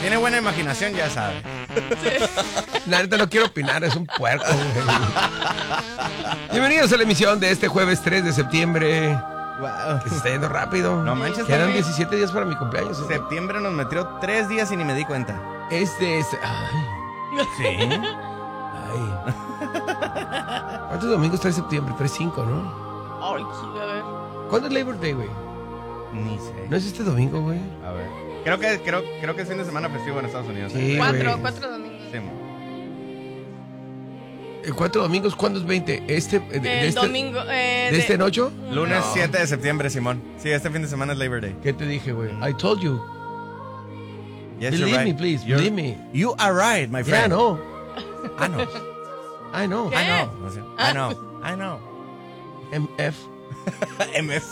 tiene buena imaginación, ya sabe. La neta no quiero opinar, es un puerco. Bienvenidos a la emisión de este jueves 3 de septiembre. Wow. Que se está yendo rápido. No manches, quedan también. 17 días para mi cumpleaños. Septiembre nos metió 3 días y ni me di cuenta. Ay. Sí. Ay. ¿Cuántos domingos trae septiembre? 3-5, ¿no? Ay, sí, a ver. ¿Cuándo es Labor Day, güey? Ni sé. ¿No es este domingo, güey? A ver. Creo que es fin de semana festivo en Estados Unidos. Sí, Cuatro güey. domingos. Sí, mo. 4 domingos, ¿cuándo es 20? Domingo. ¿De este en 8? Lunes No. 7 de septiembre, Simón. Sí, este fin de semana es Labor Day. ¿Qué te dije, güey? I told you. Yes, Believe you're right. me, please. You're- Believe me. You are right, my Yeah, friend. no. I know. I know. ¿Qué? I know. No sé. I know. I know. MF. MF.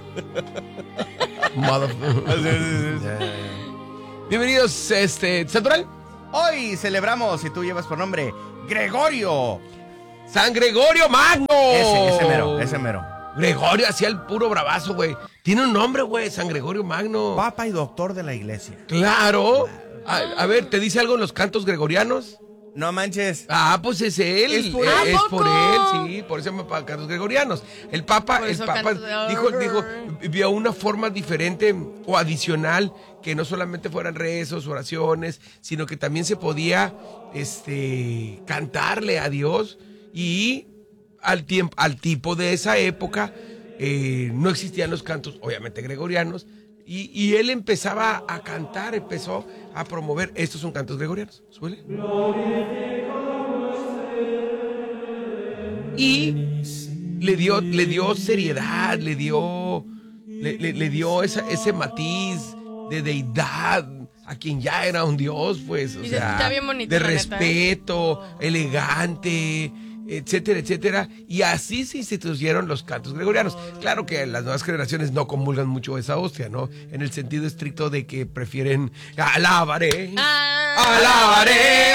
Motherfucker. Bienvenidos, Santoral. Hoy celebramos, si tú llevas por nombre, Gregorio. San Gregorio Magno. Ese mero. Gregorio hacía el puro bravazo, güey. Tiene un nombre, güey, San Gregorio Magno. Papa y doctor de la iglesia. Claro. A ver, ¿te dice algo en los cantos gregorianos? No manches. Ah, pues es él. ¿Es por él? Es ¿A por poco? él, sí. Por eso se llama cantos gregorianos. El Papa Por eso dijo, vio una forma diferente o adicional que no solamente fueran rezos, oraciones, sino que también se podía cantarle a Dios y al tipo de esa época no existían los cantos, obviamente gregorianos, y él empezaba a cantar, empezó a promover. Estos son cantos gregorianos. Súbele. Y le dio seriedad, le dio ese matiz de deidad a quien ya era un dios, pues, o Y sea, está bien bonito, de la neta. respeto, elegante, etcétera, etcétera. Y así se instituyeron los cantos gregorianos. Claro que las nuevas generaciones no comulgan mucho esa hostia, ¿no? En el sentido estricto de que prefieren alabaré, alabaré,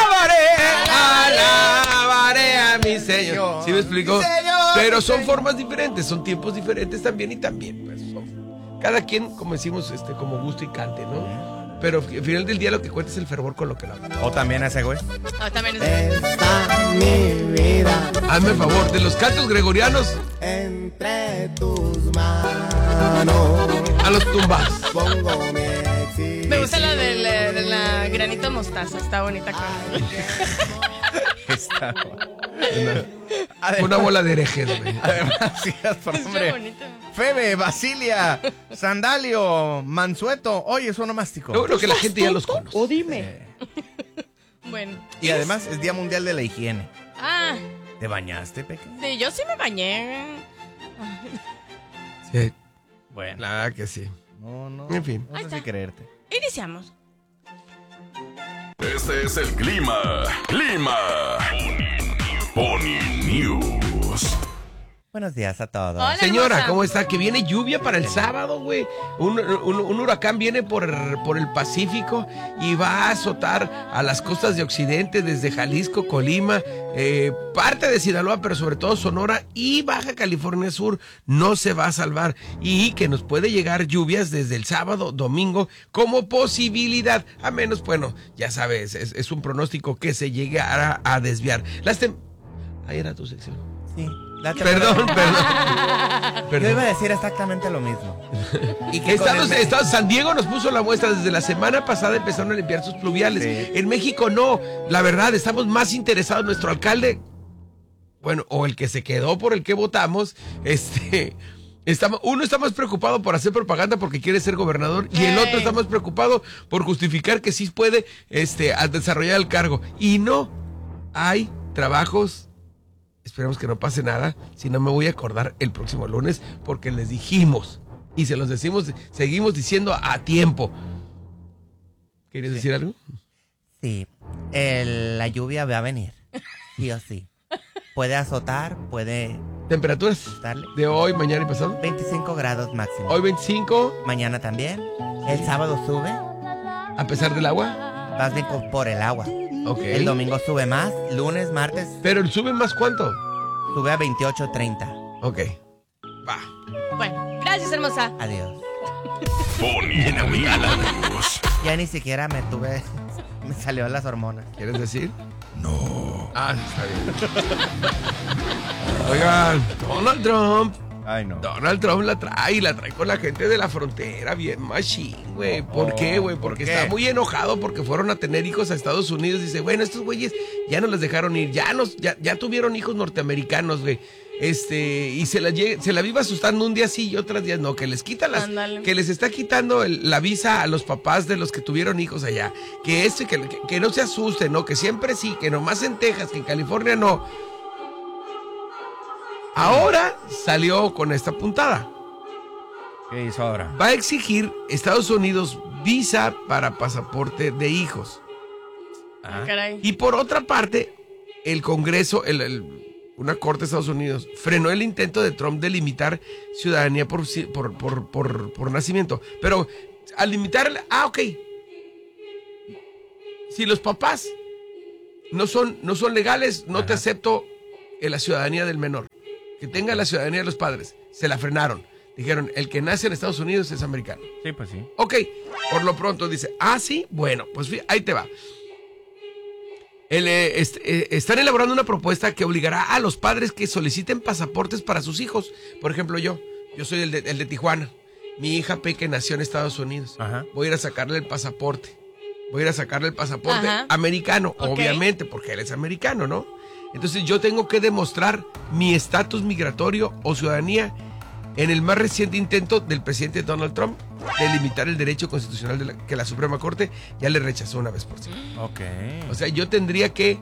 alabaré a mi Señor. ¿Sí me explico? Mi Señor, Pero mi son Señor. formas diferentes, son tiempos diferentes también y también, pues, cada quien, como decimos, como gusto y cante, ¿no? Pero al final del día lo que cuenta es el fervor con lo que lo hago. O también ese güey. También es. Está mi vida Hazme el favor, de los cantos gregorianos entre tus manos. a los tumbas. Pongo mi existencia. Me gusta la de la granito mostaza. Está bonita. Está. Una bola de herejes, güey. Además, sigas por Está nombre. bonita. Febe, Basilia, Sandalio, Mansueto. Oye, es onomástico. Yo creo que la gente ya los conoce. dime. Bueno. Y además es Día Mundial de la Higiene. Ah, ¿Te bañaste, Peque? sí, yo sí me bañé. Sí, Bueno. claro que sí. No. En fin. No Ahí sé si está. creerte. Iniciamos. Este es el clima. Pony News. Buenos días a todos. Hola, Señora, hermosa. ¿cómo está? Que viene lluvia para el sábado, güey. Un huracán viene por el Pacífico y va a azotar a las costas de Occidente, desde Jalisco, Colima, parte de Sinaloa, pero sobre todo Sonora y Baja California Sur. No se va a salvar. Y que nos puede llegar lluvias desde el sábado, domingo, como posibilidad. A menos, bueno, ya sabes, es un pronóstico que se llegue a desviar. Ahí era tu sección. Sí. Perdón. Yo iba a decir exactamente lo mismo. Y que San Diego nos puso la muestra. Desde la semana pasada empezaron a limpiar sus pluviales. Sí. En México no. La verdad, estamos más interesados. Nuestro alcalde, bueno, o el que se quedó por el que votamos, uno está más preocupado por hacer propaganda porque quiere ser gobernador y el otro está más preocupado por justificar que sí puede a desarrollar el cargo. Y no hay trabajos. Esperemos que no pase nada, si no me voy a acordar el próximo lunes, porque les dijimos, y se los decimos, seguimos diciendo a tiempo. ¿Querías decir algo? Sí, la lluvia va a venir, sí o sí. Puede azotar, puede ¿Temperaturas darle de hoy, mañana y pasado? 25 grados máximo. Hoy 25, Mañana también. El sábado sube, a pesar del agua. más bien por el agua. Ok. El domingo sube más, lunes, martes Pero el sube más cuánto. sube a 28, 30. Ok. Va. Bueno, gracias, hermosa. Adiós. Pony News. Ya ni siquiera me salió las hormonas. ¿Quieres decir? No. Ah, está bien. Oigan, Donald Trump. Ay, no. Donald Trump la trae con la gente de la frontera bien machín, güey. ¿Por qué, güey? Porque ¿por qué? está muy enojado porque fueron a tener hijos a Estados Unidos. Dice, bueno, estos güeyes ya no les dejaron ir, ya tuvieron hijos norteamericanos, güey. Y se la viva asustando un día sí y otros días no, que les quita Ándale. que les está quitando la visa a los papás de los que tuvieron hijos allá. Que no se asusten, ¿no? Que siempre sí, que nomás en Texas, que en California no. Ahora salió con esta puntada. ¿Qué hizo ahora? Va a exigir Estados Unidos visa para pasaporte de hijos. Ah. Caray. Y por otra parte, el Congreso, una corte de Estados Unidos, frenó el intento de Trump de limitar ciudadanía por nacimiento. Pero al limitar, ok. Si los papás no son legales, no te acepto en la ciudadanía del menor. Que tenga la ciudadanía de los padres. Se la frenaron. Dijeron, el que nace en Estados Unidos es americano. Sí, pues sí. Ok, por lo pronto dice, sí, bueno, pues ahí te va. Están elaborando una propuesta que obligará a los padres que soliciten pasaportes para sus hijos. Por ejemplo, yo soy el de Tijuana. Mi hija Peque nació en Estados Unidos. Ajá. Voy a ir a sacarle el pasaporte. Ajá. Americano, Ok. obviamente, porque él es americano, ¿no? Entonces yo tengo que demostrar mi estatus migratorio o ciudadanía en el más reciente intento del presidente Donald Trump de limitar el derecho constitucional que la Suprema Corte ya le rechazó una vez por sí. Ok. O sea, yo tendría que...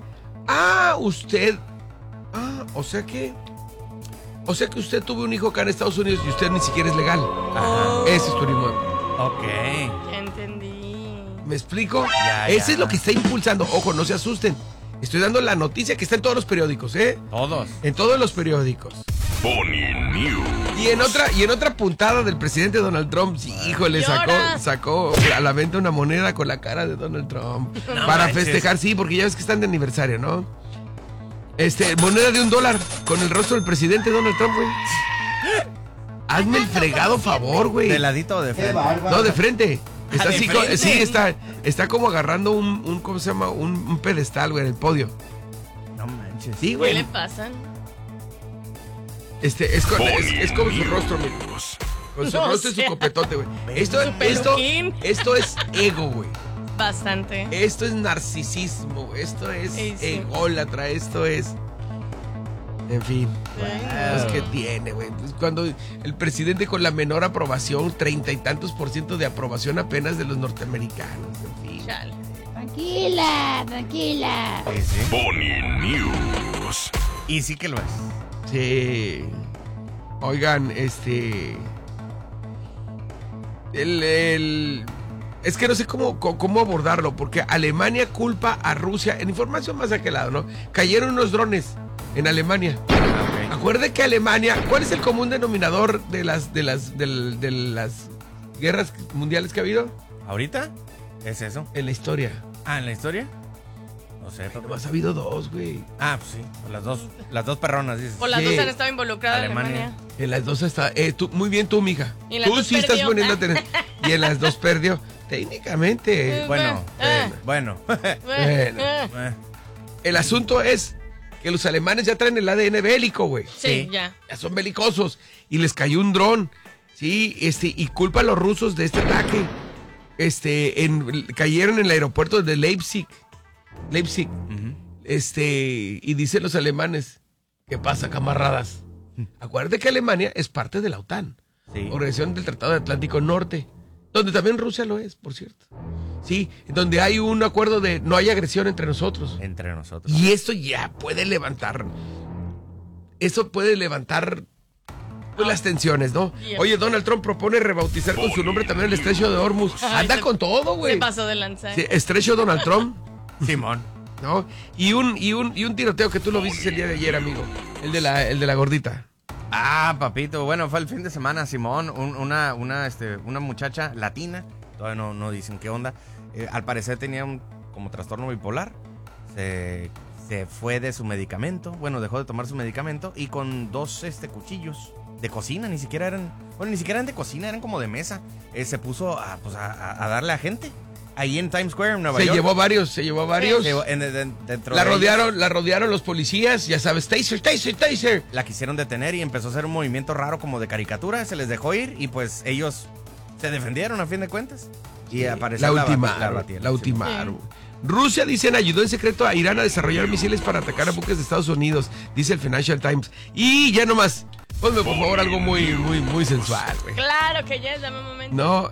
o sea que usted tuvo un hijo acá en Estados Unidos y usted ni siquiera es legal. Ajá. Ese es turismo. Ok. Ya entendí. ¿Me explico? Ya, Ese ya. es lo que está impulsando. Ojo, no se asusten. Estoy dando la noticia que está en todos los periódicos, ¿eh? Todos. En todos los Pony News. Y en otra puntada del presidente Donald Trump, sí, híjole, Llora. sacó a la venta una moneda con la cara de Donald Trump. No para manches. festejar, sí, porque ya ves que están de aniversario, ¿no? Moneda de $1 con el rostro del presidente Donald Trump, güey. Hazme el fregado favor, güey. ¿De ladito o de frente? No, de frente. Está ¿de así, frente? sí, está como agarrando un ¿cómo se llama? Un pedestal, güey, en el podio. No manches. Sí, ¿Qué güey. le pasan? Es como su rostro, güey. Con su No rostro y su sé. copetote, güey. Su peluquín. Esto es ego, güey. Bastante. Esto es narcisismo, güey. Esto es Sí, sí. ególatra, esto es... En fin, Ay, pues que tiene, güey. Pues cuando el presidente con la menor aprobación, 30 y tantos % de aprobación apenas de los norteamericanos, en fin. chale. Tranquila, tranquila. Sí, sí. Pony News. Y sí que lo es. Sí. Oigan, es que no sé cómo abordarlo, porque Alemania culpa a Rusia, en información más aquelado, ¿no? Cayeron unos drones en Alemania. Ok. Acuerde que Alemania, ¿cuál es el común denominador de las guerras mundiales que ha habido? ¿Ahorita? ¿Es eso? En la historia. Ah, ¿en la historia? No sé, papá. Nomás ha habido 2, güey. Ah, pues sí. Las dos perronas, dices. O las Sí. dos han estado involucradas en Alemania. Alemania. En las 2 está. Muy bien tú, mija. Y en las Tú dos sí estás perdió. poniendo atención. Y en las 2 perdió. Técnicamente. Bueno, Ah. bueno. Bueno. El asunto es que los alemanes ya traen el ADN bélico, güey. Sí, ya. Ya son belicosos. Y les cayó un dron. Sí, y culpa a los rusos de este ataque. Cayeron en el aeropuerto de Leipzig. Ujú. Y dicen los alemanes, ¿qué pasa, camaradas? Acuérdate que Alemania es parte de la OTAN, Sí. Organización del Tratado de Atlántico Norte, donde también Rusia lo es, por cierto. Sí, donde hay un acuerdo de no hay agresión entre nosotros. Entre nosotros. Y esto ya puede levantar. Eso puede levantar pues, las tensiones, ¿no? Yep. Oye, Donald Trump propone rebautizar con su nombre también el estrecho de Hormuz. Ay, Anda se- con todo, güey. Se pasó de lanza. Sí, estrecho Donald Trump, Simón. ¿no? Y un tiroteo que tú lo viste el día de ayer, amigo. El de la gordita. Ah, papito. Bueno, fue el fin de semana, Simón. Una muchacha latina. Todavía no dicen qué onda. Al parecer tenía como trastorno bipolar. Se fue de su medicamento. Bueno, dejó de tomar su medicamento. Y con 2 cuchillos de cocina. Ni siquiera eran de cocina, eran como de mesa. Se puso a darle a gente. ahí en Times Square, en Nueva Se York. llevó a varios. Dentro La de rodearon los policías, ya sabes, taser. la quisieron detener y empezó a hacer un movimiento raro como de caricatura, se les dejó ir y pues ellos se defendieron a fin de cuentas. Y apareció La ultimaron. Rusia, dicen, ayudó en secreto a Irán a desarrollar misiles para atacar a buques de Estados Unidos, dice el Financial Times. Y ya nomás, ponme por favor algo muy sensual, güey. Claro que ya, dame un momento. No,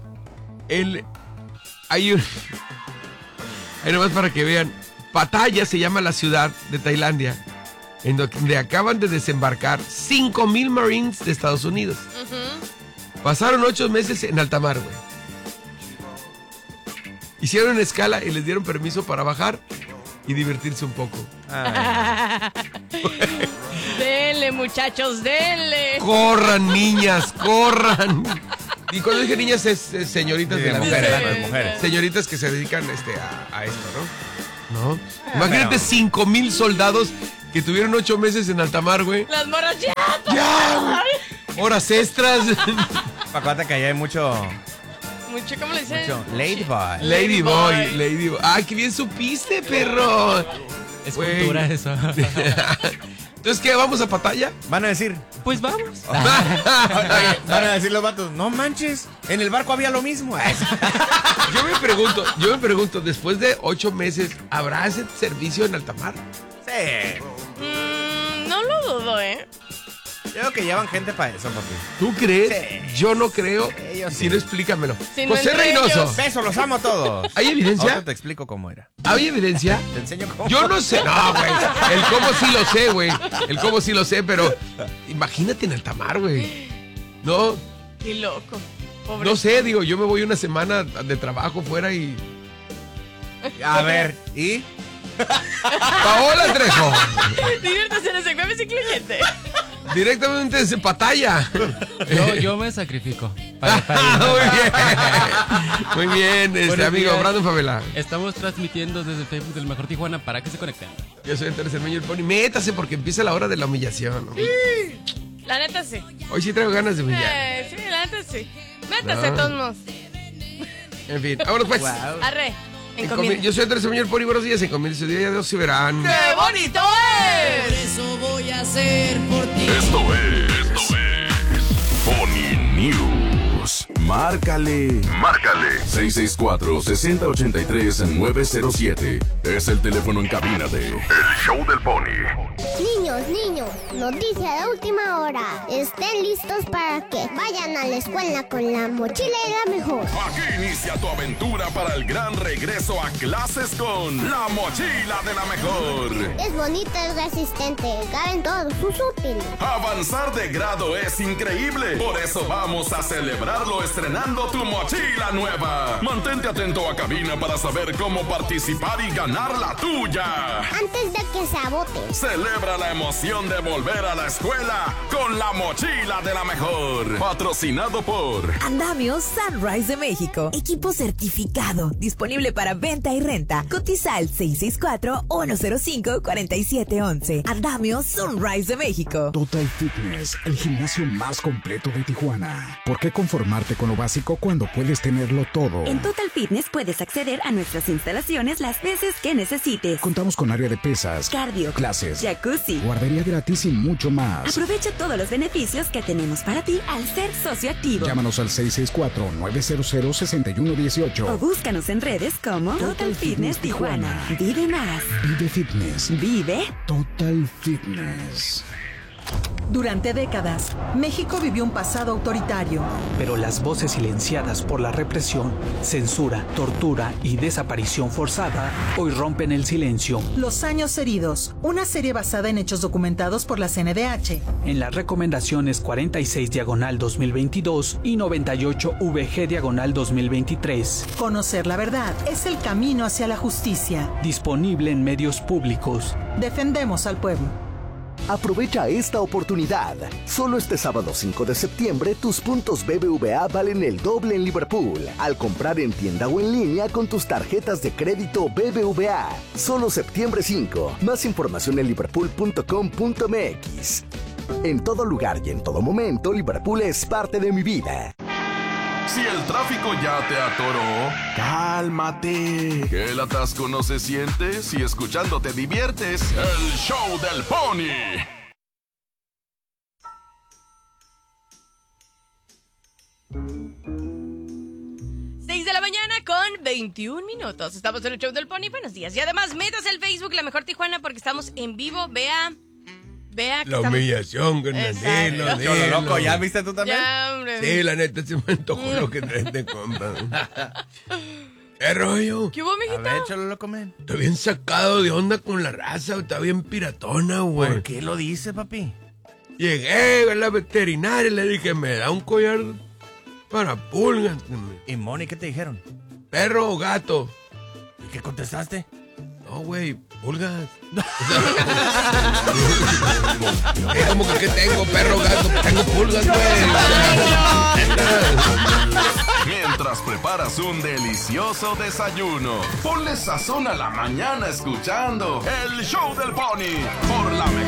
ahí nomás para que vean, Pattaya se llama la ciudad de Tailandia, en donde acaban de desembarcar 5,000 Marines de Estados Unidos. Pasaron 8 meses en alta mar, güey. Hicieron escala y les dieron permiso para bajar y divertirse un poco. Denle, muchachos, denle. Corran, niñas, corran. Y cuando dije niñas es señoritas de la mujeres. Señoritas que se dedican a esto, ¿no? Imagínate 5,000 soldados que tuvieron 8 meses en alta mar, güey. Las morras ya. Ya, horas extras. Acuérdate que allá hay mucho ¿Cómo le dicen? ladyboy. Ladyboy. Ay, qué bien supiste, perro. Es Güey. cultura eso. Entonces, ¿qué? ¿Vamos a Pattaya? Van a decir, Pues vamos. van a decir los vatos, no manches, en el barco había lo mismo. Yo me pregunto, después de 8 meses, ¿habrá ese servicio en alta mar? Sí. No lo dudo, ¿eh? Yo creo que llevan gente para eso, papi. ¿Tú crees? Sí. Yo no creo. Yo Si sí. no, explícamelo. Si no José entre Reynoso, ellos. Beso, los amo a todos. ¿hay evidencia? Ahora te explico cómo era. ¿Hay evidencia? Te enseño cómo. Yo no sé. No, güey. El cómo sí lo sé, güey. El cómo sí lo sé, pero imagínate en alta mar, güey. No, Qué loco. Pobre. no sé, digo, yo me voy una semana de trabajo fuera y... A ver, ¿y? Paola Trejo, Diviértase en ese jueves incluyente. directamente desde Pattaya. Yo me sacrifico. Muy bien, Buenos amigo días. Brandon Favela. Estamos transmitiendo desde el Facebook del Mejor Tijuana para que se conecten. Yo soy el Cermeño el Pony. Métase porque empieza la hora de la humillación, ¿no? La neta sí. Hoy sí traigo ganas de humillar. Sí, la neta sí. Métase, No. todos modos. En fin, vámonos pues. Arre. Encomienda. Yo soy el Cermeño el Pony. Buenos días. Encomienda su día. Ya Dios se verán. ¡Qué bonito es! Esto es Pony News. Márcale 664-6083-907. Es el teléfono en cabina de El Show del Pony. Niños, noticia de última hora. Estén listos para que vayan a la escuela con la mochila y la mejor. Aquí inicia tu aventura para el gran regreso a clases con La Mochila de la Mejor. Es bonita, es resistente, caben todos sus útiles. Avanzar de grado es increíble. Por eso vamos a celebrarlo estrenando tu mochila nueva. Mantente atento a cabina para saber cómo participar y ganar la tuya. Antes de que se agote. Celebra la emoción de volver a la escuela con La Mochila de la Mejor. Patrocinado por Andamio Sunrise de México. Equipo certificado. Disponible para venta y renta. Cotiza al 664-105-4711. Andamio Sunrise de México. Total Fitness, el gimnasio más completo de Tijuana. ¿Por qué conformarte con lo básico cuando puedes tenerlo todo? En Total Fitness puedes acceder a nuestras instalaciones las veces que necesites. Contamos con área de pesas, Cardio, clases, jacuzzi. guardería gratis y mucho más. Aprovecha todos los beneficios que tenemos para ti al ser socio activo. Llámanos al 664-900-6118. O búscanos en redes como Total Fitness Tijuana. Vive más. Vive Fitness. Vive Total Fitness. Durante décadas, México vivió un pasado autoritario. Pero las voces silenciadas por la represión, censura, tortura y desaparición forzada hoy rompen el silencio. Los años heridos, una serie basada en hechos documentados por la CNDH. En las recomendaciones 46/2022 y 98-VG/2023. Conocer la verdad es el camino hacia la justicia. Disponible en medios públicos. Defendemos al pueblo. Aprovecha esta oportunidad. Solo este sábado 5 de septiembre, tus puntos BBVA valen el doble en Liverpool. Al comprar en tienda o en línea con tus tarjetas de crédito BBVA. Solo septiembre 5. Más información en liverpool.com.mx. En todo lugar y en todo momento, Liverpool es parte de mi vida. Si el tráfico ya te atoró, cálmate. Que el atasco no se siente si escuchando te diviertes. El show del Pony. 6 de la mañana con 21 minutos. Estamos en el show del Pony. Buenos días. Y además, métase al Facebook La Mejor Tijuana porque estamos en vivo. Vea que la estamos... humillación, Granadino. Cholo loco, ¿ya viste tú también? Ya, hombre. Sí, la neta se me antojó lo que traes de compa. ¿Qué rollo? ¿Qué hubo, mijito? A ver, Cholo loco, men. Está bien sacado de onda con la raza, está bien piratona, güey. ¿Por qué lo dice, papi? Llegué a la veterinaria y le dije, me da un collar para pulgas. ¿Y Moni qué te dijeron? ¿Perro o gato? ¿Y qué contestaste? No, güey, pulgas. Como que ¿qué tengo? ¿Perro o gato? Tengo pulgas, güey. Mientras preparas un delicioso desayuno, ponle sazón a la mañana escuchando el show del Pony por la